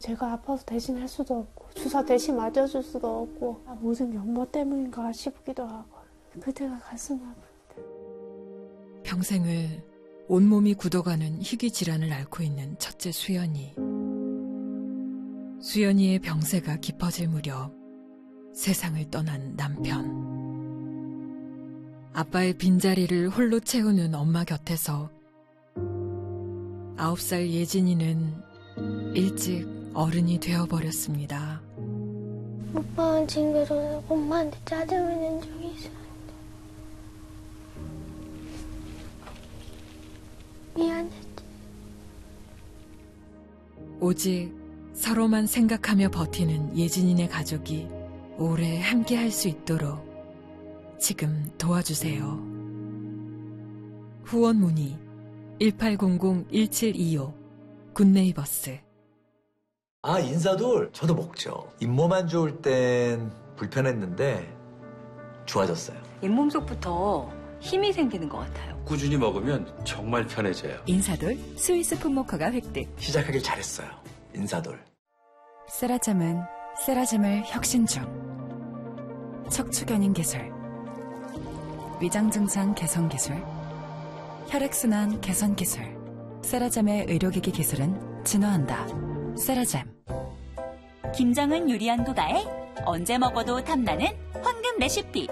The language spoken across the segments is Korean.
제가 아파서 대신 할 수도 없고 주사 대신 맞아줄 수도 없고 모든 게 엄마 때문인가 싶기도 하고 그때가 가슴이 아픕니다. 평생을 온몸이 굳어가는 희귀 질환을 앓고 있는 첫째 수연이. 수연이의 병세가 깊어질 무렵 세상을 떠난 남편. 아빠의 빈자리를 홀로 채우는 엄마 곁에서 9살 예진이는 일찍 어른이 되어버렸습니다. 오빠는 징그러서 엄마한테 짜증을 낸 적이 있어요. 미안했지. 오직 서로만 생각하며 버티는 예진이네 가족이 오래 함께할 수 있도록 지금 도와주세요. 후원 문의 1800-1725 굿네이버스. 인사돌 저도 먹죠. 잇몸만 좋을 땐 불편했는데 좋아졌어요. 잇몸 속부터 힘이 생기는 것 같아요. 꾸준히 먹으면 정말 편해져요. 인사돌 스위스 풋모커가 획득. 시작하길 잘했어요. 인사돌. 세라젬은 세라젬을 혁신 중. 척추 견인 기술, 위장 증상 개선 기술, 혈액순환 개선 기술. 세라젬의 의료기기 기술은 진화한다. 세라젬. 김정은 요리연구가의 언제 먹어도 탐나는 황금 레시피.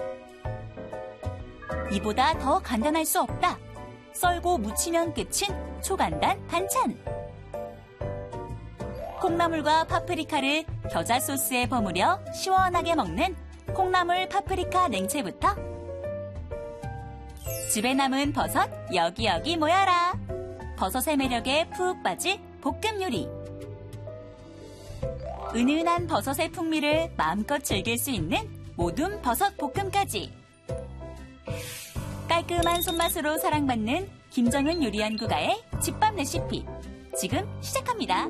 이보다 더 간단할 수 없다. 썰고 무치면 끝인 초간단 반찬. 콩나물과 파프리카를 겨자 소스에 버무려 시원하게 먹는 콩나물 파프리카 냉채부터 집에 남은 버섯 여기여기 모여라. 버섯의 매력에 푹 빠질 볶음 요리. 은은한 버섯의 풍미를 마음껏 즐길 수 있는 모둠 버섯 볶음까지. 깔끔한 손맛으로 사랑받는 김정은 요리연구가의 집밥 레시피. 지금 시작합니다.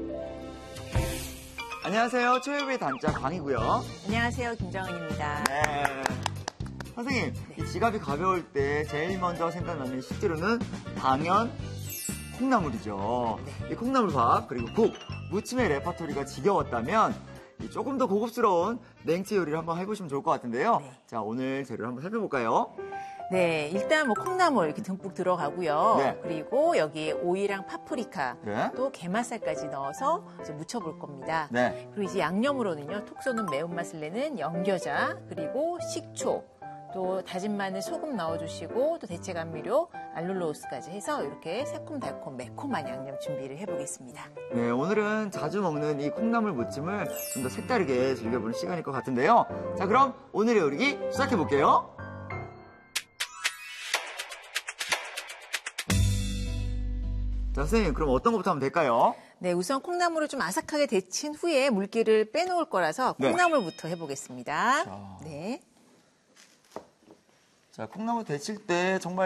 안녕하세요. 초유의 단짝 광이고요. 안녕하세요. 김정은입니다. 네. 선생님, 이 지갑이 가벼울 때 제일 먼저 생각나는 식재료는 당연 콩나물이죠. 이 콩나물밥 그리고 국, 무침의 레파토리가 지겨웠다면 조금 더 고급스러운 냉채 요리를 한번 해보시면 좋을 것 같은데요. 자, 오늘 재료를 한번 살펴볼까요? 네, 일단 콩나물 이렇게 듬뿍 들어가고요. 네. 그리고 여기에 오이랑 파프리카, 네. 또 게맛살까지 넣어서 이제 무쳐볼 겁니다. 네. 그리고 이제 양념으로는요, 톡 쏘는 매운맛을 내는 연겨자, 그리고 식초, 또 다진 마늘, 소금 넣어주시고 또 대체 감미료, 알룰로스까지 해서 이렇게 새콤달콤 매콤한 양념 준비를 해보겠습니다. 네, 오늘은 자주 먹는 이 콩나물 무침을 좀 더 색다르게 즐겨보는 시간일 것 같은데요. 자, 그럼 오늘의 요리기 시작해볼게요. 자, 선생님, 그럼 어떤 것부터 하면 될까요? 네, 우선 콩나물을 좀 아삭하게 데친 후에 물기를 빼놓을 거라서 콩나물부터 해보겠습니다. 자. 네. 자, 콩나물 데칠 때 정말